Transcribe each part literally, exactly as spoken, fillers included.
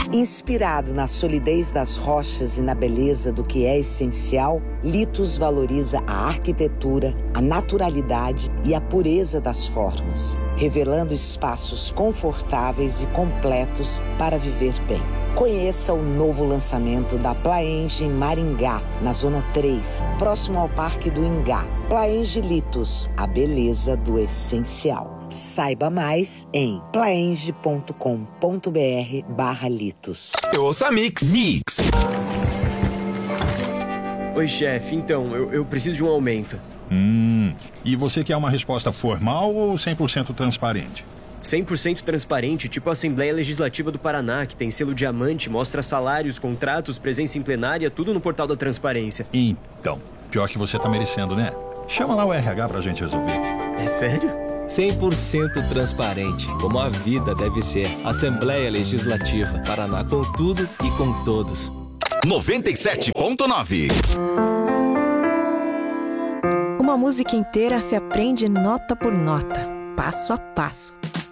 Inspirado na solidez das rochas e na beleza do que é essencial, Litos valoriza a arquitetura, a naturalidade e a pureza das formas, revelando espaços confortáveis e completos para viver bem. Conheça o novo lançamento da Plaenge em Maringá, na Zona três, próximo ao Parque do Ingá. Plaenge Litos, a beleza do essencial. Saiba mais em plaenge.com.br barra Litos. Eu ouço a Mix. Mix. Oi, chefe. Então, eu, eu preciso de um aumento. Hum, e você quer uma resposta formal ou cem por cento transparente? cem por cento transparente, tipo a Assembleia Legislativa do Paraná, que tem selo diamante, mostra salários, contratos, presença em plenária, tudo no portal da transparência. Então, pior que você tá merecendo, né? Chama lá o R H pra gente resolver. É sério? cem por cento transparente, como a vida deve ser. Assembleia Legislativa, Paraná, com tudo e com todos. noventa e sete ponto nove. Uma música inteira se aprende nota por nota, passo a passo.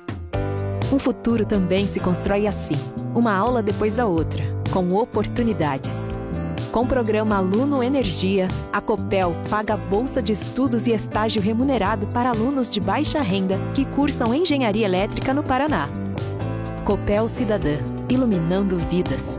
Um futuro também se constrói assim, uma aula depois da outra, com oportunidades. Com o programa Aluno Energia, a Copel paga bolsa de estudos e estágio remunerado para alunos de baixa renda que cursam engenharia elétrica no Paraná. Copel Cidadã, iluminando vidas.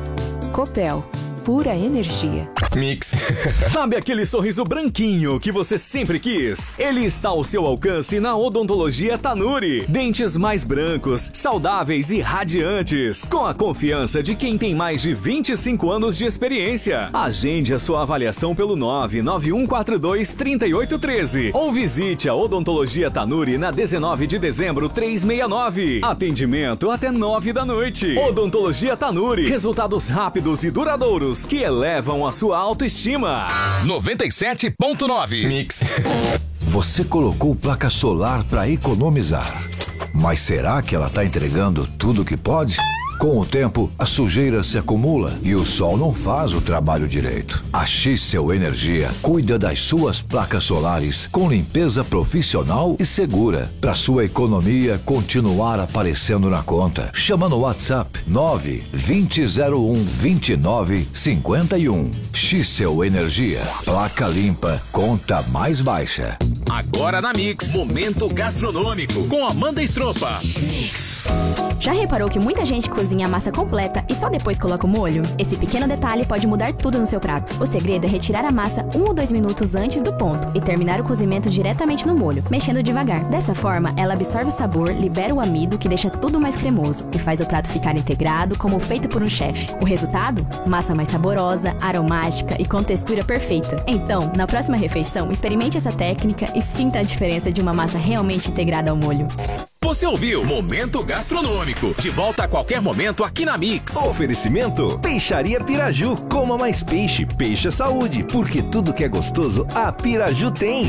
Copel, pura energia. Mix. Sabe aquele sorriso branquinho que você sempre quis? Ele está ao seu alcance na Odontologia Tanuri. Dentes mais brancos, saudáveis e radiantes. Com a confiança de quem tem mais de vinte e cinco anos de experiência. Agende a sua avaliação pelo nove nove um quatro dois, três oito um três ou visite a Odontologia Tanuri na dezenove de dezembro trezentos e sessenta e nove. Atendimento até nove da noite. Odontologia Tanuri. Resultados rápidos e duradouros que elevam a sua autoestima. noventa e sete ponto nove. Mix. Você colocou placa solar para economizar. Mas será que ela está entregando tudo que pode? Com o tempo, a sujeira se acumula e o sol não faz o trabalho direito. A Xcel Energia cuida das suas placas solares com limpeza profissional e segura, para sua economia continuar aparecendo na conta. Chama no WhatsApp nove vinte zero um vinte e nove cinquenta e um. Xcel Energia, placa limpa, conta mais baixa. Agora na Mix, momento gastronômico com Amanda Estropa. Mix. Já reparou que muita gente cozinha a massa completa e só depois coloca o molho? Esse pequeno detalhe pode mudar tudo no seu prato. O segredo é retirar a massa um ou dois minutos antes do ponto e terminar o cozimento diretamente no molho, mexendo devagar. Dessa forma, ela absorve o sabor, libera o amido, que deixa tudo mais cremoso e faz o prato ficar integrado, como feito por um chefe. O resultado? Massa mais saborosa, aromática e com textura perfeita. Então, na próxima refeição, experimente essa técnica e sinta a diferença de uma massa realmente integrada ao molho. Você ouviu Momento Gastronômico. De volta a qualquer momento aqui na Mix. Oferecimento Peixaria Piraju. Coma mais peixe. Peixe é saúde. Porque tudo que é gostoso, a Piraju tem.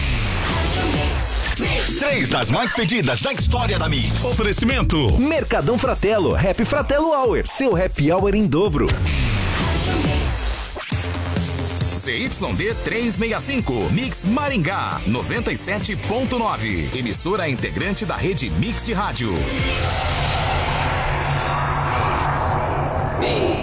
Três das mais pedidas da história da Mix. Oferecimento Mercadão Fratello. Happy Fratello Hour. Seu happy hour em dobro. Z Y D trezentos e sessenta e cinco, Mix Maringá, noventa e sete ponto nove. Emissora integrante da rede Mix de rádio.